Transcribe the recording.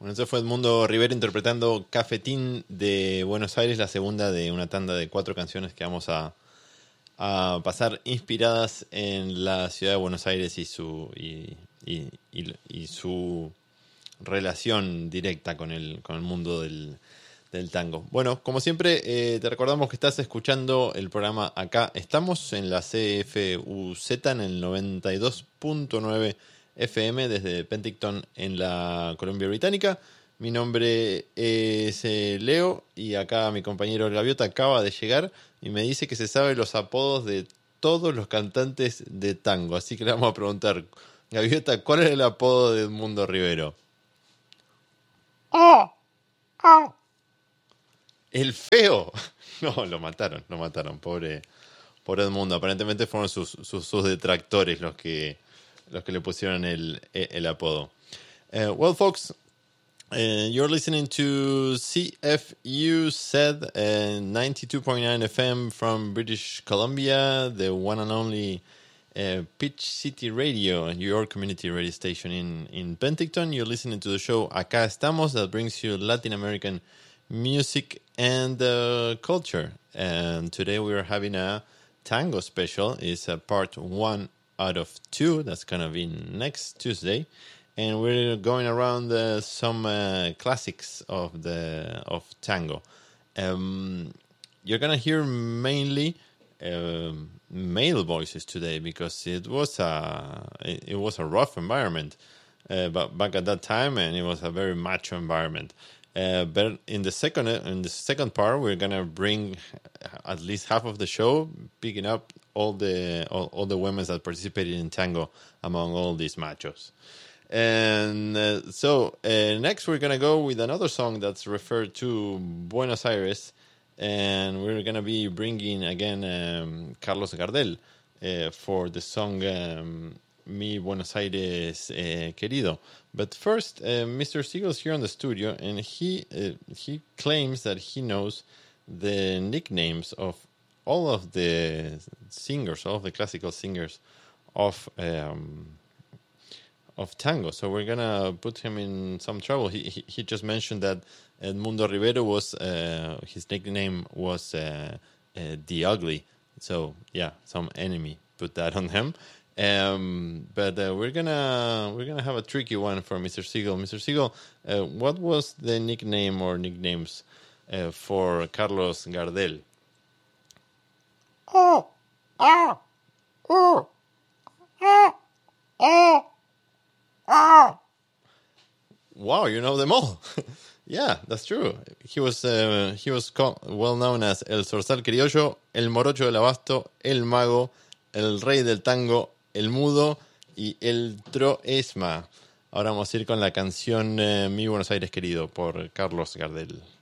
Bueno, eso fue Edmundo Rivero interpretando Cafetín de Buenos Aires, la segunda de una tanda de 4 canciones que vamos a pasar inspiradas en la ciudad de Buenos Aires y su relación directa con el mundo del tango. Bueno, como siempre, te recordamos que estás escuchando el programa Acá Estamos en la CFUZ en el 92.9 FM desde Penticton en la Columbia Británica. Mi nombre es Leo y acá mi compañero Gaviota acaba de llegar y me dice que se sabe los apodos de todos los cantantes de tango. Así que le vamos a preguntar, Gaviota, ¿cuál es el apodo de Edmundo Rivero? ¡El feo! No, lo mataron, pobre Edmundo. Aparentemente fueron sus detractores los que le pusieron el apodo. Well, folks, you're listening to CFUZ 92.9 FM from British Columbia, the one and only Peach City Radio, your community radio station in Penticton. You're listening to the show Acá Estamos, that brings you Latin American music and culture. And today we are having a tango special. It's a part 1 out of 2. That's going to be next Tuesday. And we're going around some classics of tango. You're going to hear mainly male voices today because it was a rough environment but back at that time, and it was a very macho environment. But in the second part, we're gonna bring at least half of the show, picking up all the women that participated in tango among all these machos. And so next we're gonna go with another song that's referred to Buenos Aires, and we're gonna be bringing again Carlos Gardel for the song Mi Buenos Aires Querido. But first, Mr. Siegel's here in the studio, and he claims that he knows the nicknames of all of the singers, all of the classical singers of tango. So we're gonna put him in some trouble. He just mentioned that Edmundo Rivero was his nickname was the Ugly. So yeah, some enemy put that on him. But we're gonna have a tricky one for Mr. Siegel. Mr. Siegel, what was the nickname or nicknames for Carlos Gardel? Wow, you know them all. Yeah, that's true. He was well known as El Zorzal Criollo, El Morocho del Abasto, El Mago, El Rey del Tango, El Mudo y El Troesma. Ahora vamos a ir con la canción Mi Buenos Aires Querido por Carlos Gardel.